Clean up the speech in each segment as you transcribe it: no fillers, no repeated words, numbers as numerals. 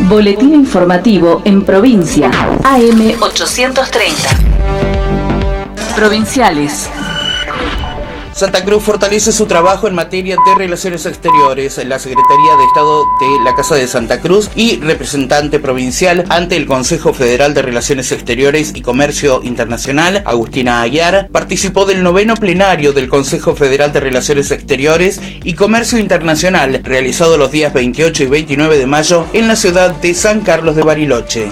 Boletín informativo en provincia. AM 830. Provinciales. Santa Cruz fortalece su trabajo en materia de relaciones exteriores. La Secretaría de Estado de la Casa de Santa Cruz y representante provincial ante el Consejo Federal de Relaciones Exteriores y Comercio Internacional, Agustina Aguiar, participó del 9º plenario del Consejo Federal de Relaciones Exteriores y Comercio Internacional, realizado los días 28 y 29 de mayo en la ciudad de San Carlos de Bariloche.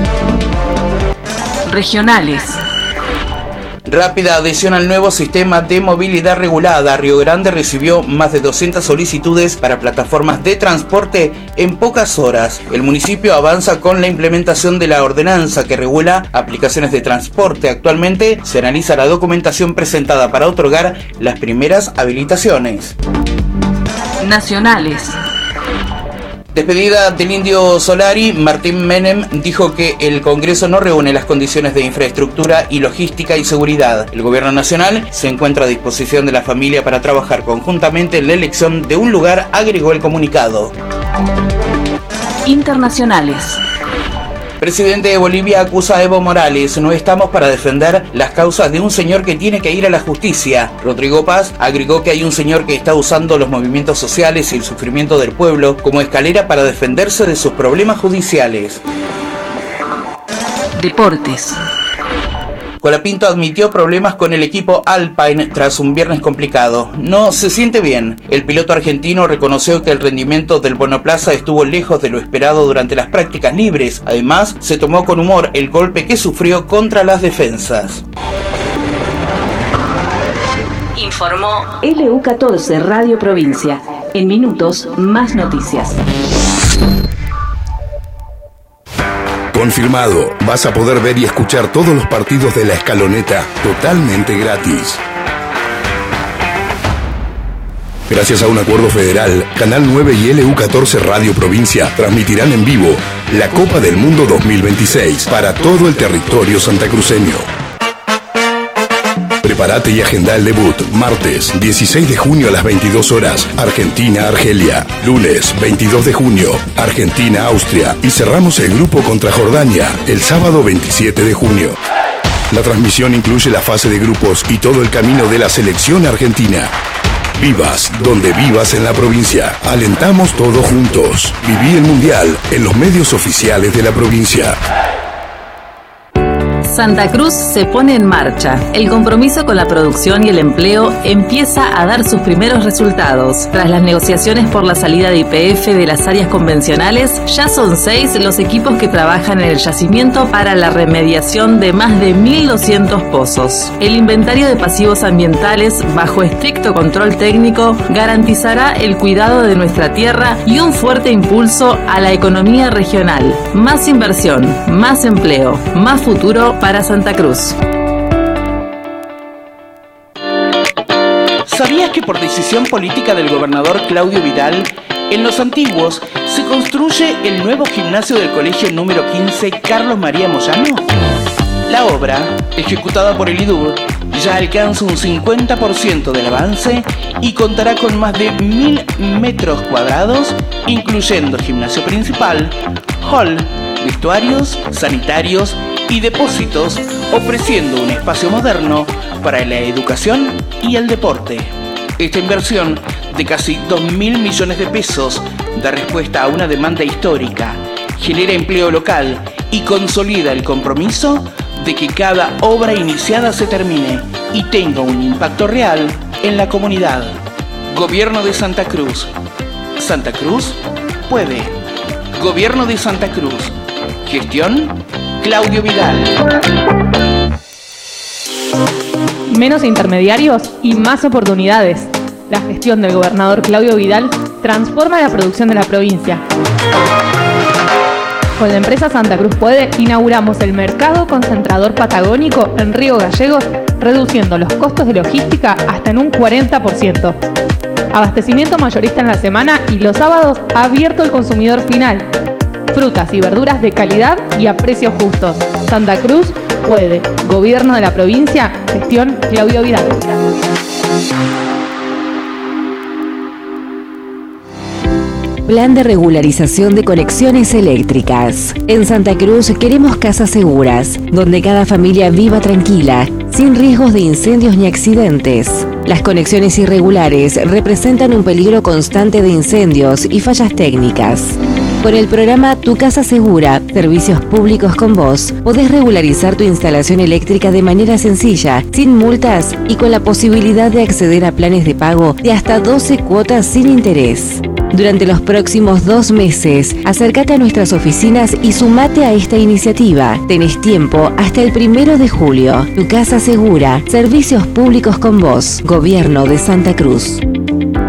Regionales. Rápida adhesión al nuevo sistema de movilidad regulada. Río Grande recibió más de 200 solicitudes para plataformas de transporte en pocas horas. El municipio avanza con la implementación de la ordenanza que regula aplicaciones de transporte. Actualmente se analiza la documentación presentada para otorgar las primeras habilitaciones. Nacionales. Despedida del Indio Solari, Martín Menem dijo que el Congreso no reúne las condiciones de infraestructura y logística y seguridad. El Gobierno Nacional se encuentra a disposición de la familia para trabajar conjuntamente en la elección de un lugar, agregó el comunicado. Internacionales. Presidente de Bolivia acusa a Evo Morales. No estamos para defender las causas de un señor que tiene que ir a la justicia. Rodrigo Paz agregó que hay un señor que está usando los movimientos sociales y el sufrimiento del pueblo como escalera para defenderse de sus problemas judiciales. Deportes. Colapinto admitió problemas con el equipo Alpine tras un viernes complicado. No se siente bien. El piloto argentino reconoció que el rendimiento del monoplaza estuvo lejos de lo esperado durante las prácticas libres. Además, se tomó con humor el golpe que sufrió contra las defensas. Informó LU14 Radio Provincia. En minutos, más noticias. Confirmado, vas a poder ver y escuchar todos los partidos de La Escaloneta totalmente gratis. Gracias a un acuerdo federal, Canal 9 y LU14 Radio Provincia transmitirán en vivo la Copa del Mundo 2026 para todo el territorio santacruceño. Prepárate y agenda el debut. Martes, 16 de junio a las 22 horas, Argentina-Argelia. Lunes, 22 de junio, Argentina-Austria. Y cerramos el grupo contra Jordania, el sábado 27 de junio. La transmisión incluye la fase de grupos y todo el camino de la selección argentina. Vivas donde vivas en la provincia. Alentamos todos juntos. Viví el Mundial en los medios oficiales de la provincia. Santa Cruz se pone en marcha. El compromiso con la producción y el empleo empieza a dar sus primeros resultados. Tras las negociaciones por la salida de YPF de las áreas convencionales, ya son 6 los equipos que trabajan en el yacimiento para la remediación de más de 1.200 pozos. El inventario de pasivos ambientales, bajo estricto control técnico, garantizará el cuidado de nuestra tierra y un fuerte impulso a la economía regional. Más inversión, más empleo, más futuro para Santa Cruz. ¿Sabías que por decisión política del gobernador Claudio Vidal, en Los Antiguos se construye el nuevo gimnasio del colegio número 15 Carlos María Moyano? La obra, ejecutada por el IDUR, ya alcanza un 50% del avance y contará con más de 1.000 metros cuadrados, incluyendo gimnasio principal, hall, vestuarios, sanitarios y depósitos, ofreciendo un espacio moderno para la educación y el deporte. Esta inversión de casi 2.000 millones de pesos da respuesta a una demanda histórica, genera empleo local y consolida el compromiso de que cada obra iniciada se termine y tenga un impacto real en la comunidad. Gobierno de Santa Cruz. Santa Cruz puede. Gobierno de Santa Cruz. Gestión Claudio Vidal. Menos intermediarios y más oportunidades. La gestión del gobernador Claudio Vidal transforma la producción de la provincia. Con la empresa Santa Cruz Puede, inauguramos el mercado concentrador patagónico en Río Gallegos, reduciendo los costos de logística hasta en un 40%. Abastecimiento mayorista en la semana y los sábados abierto al consumidor final. Frutas y verduras de calidad y a precios justos. Santa Cruz Puede. Gobierno de la provincia. Gestión Claudio Vidal. Plan de regularización de conexiones eléctricas. En Santa Cruz queremos casas seguras, donde cada familia viva tranquila, sin riesgos de incendios ni accidentes. Las conexiones irregulares representan un peligro constante de incendios y fallas técnicas. Con el programa Tu Casa Segura, Servicios Públicos con Vos, podés regularizar tu instalación eléctrica de manera sencilla, sin multas y con la posibilidad de acceder a planes de pago de hasta 12 cuotas sin interés. Durante los próximos 2 meses, acércate a nuestras oficinas y sumate a esta iniciativa. Tenés tiempo hasta el 1 de julio. Tu Casa Segura, Servicios Públicos con Vos, Gobierno de Santa Cruz.